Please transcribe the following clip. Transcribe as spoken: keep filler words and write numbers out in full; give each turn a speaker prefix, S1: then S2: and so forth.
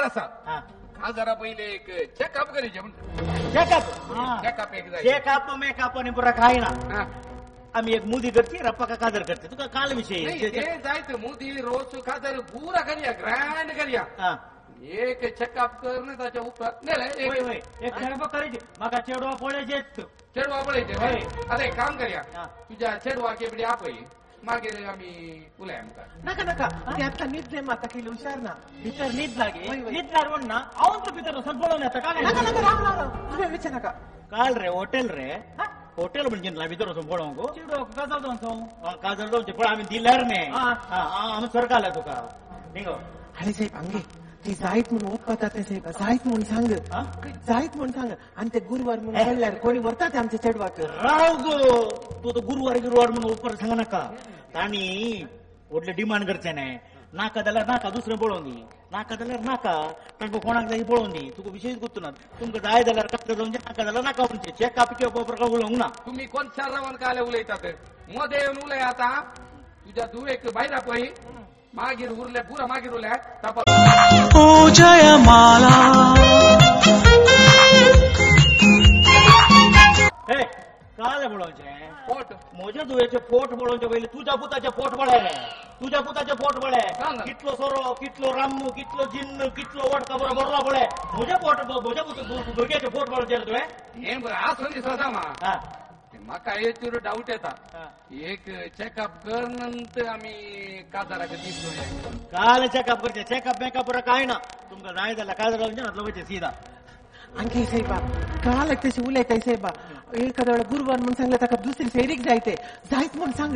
S1: असा
S2: हा
S1: जरा पहिले एक चेकअप करीचे
S2: चेकअप
S1: चेकअप एक जाय
S2: चेकअप मेकअप आणि पुरा काय ना
S1: हा.
S2: आम्ही एक मुदी करते रप्पा का कादर करते तुका काल विषय
S1: नाही, ते जायचं मोदी रोज खातर पुरा करूया ग्रँड करूया
S2: हा
S1: एक चेकअप कर ना त्याच्या उपकार नाही रे,
S2: होय,
S1: एक
S2: होय. एक चेडवा करायची मका चेडवा पोळ्याचे
S1: चेडवा पडायचे
S2: होय.
S1: आता एक काम करूया
S2: हा.
S1: तुझ्या चेडवा केवढी आपय मागे आम्ही उलाय आमका
S3: नका नका ते आता नीट नाही माता केली हुशार ना
S2: भितर नीट लागे
S3: होय, होय.
S2: नीट लागवण ना आवून तर भितर संपवलं नाही का
S3: नका नका राम राम राम तुम्ही विचार नका
S2: काल रे हॉटेल रे होटेल म्हणजे ना भितर संपवलं चिडो का जाऊ काजल जाऊ पण आम्ही दिल्यार नाही आम्ही सरकारला तुका निघो
S3: अरे साहेब अंगे ती जायत म्हणून ओपतात ते साहेब जायत म्हणून सांग जायत म्हणून सांग आणि ते गुरुवार म्हणून म्हणल्यार कोणी वरतात आमच्या चेडवाक
S2: राव गो तू तो गुरुवार गुरुवार म्हणून उपर सांगा नका ताणी व्हडले डिमांड करचे नाही नाका जाल्यार नाका दुसरें पळोवन दी नाका जाल्यार नाका तांकां कोणाक जाय पळोवन दी तुका विशयच गुर्तू तुमकां जाय जाल्यार कष्ट जावचे नाका जाल्यार नाका म्हणचे चेकअप किंवा प्रकार उलोवंक ना
S1: तुम्ही कोण शहरावर काले उलयतात मध्ये येऊन उलय आता तुझ्या दुवेक भायला पळय मागीर उरले पुरा मागीर उरल्या तपास
S4: ओ जयमाला
S2: हे काले पळोवचे
S1: पोट
S2: म्हज्या दुयेचे पोट पळोवचे पयलीं तुज्या पुताचे पोट पळय रे तुज्या पुताचे पोट पळय
S1: सांग.
S2: कितलो सोरो कितलो रामू कितलो जिन्न कितलो वडका बरो भरला पळय म्हज्या पोट म्हज्या भुरग्याचे पोट पळोवचे रे तुवें
S1: हे बरं आज सोनी स्वता मा
S2: हा
S1: म्हाका हेचेर डाऊट येता
S2: हा.
S1: एक चेकअप कर नंतर आम्ही काजाराक दिसलो
S2: काल चेकअप करचे चेकअप मेकअप काय ना तुमकां जाय जाल्यार काय जाल्यार वयचे सीधा
S3: आणखी साहेबा काल तशी उलयताय साहेबा एखाद्या वेळा गुरुवार म्हणून सांगलं ताका दुसरी फेरीक जायते जायत म्हणून सांग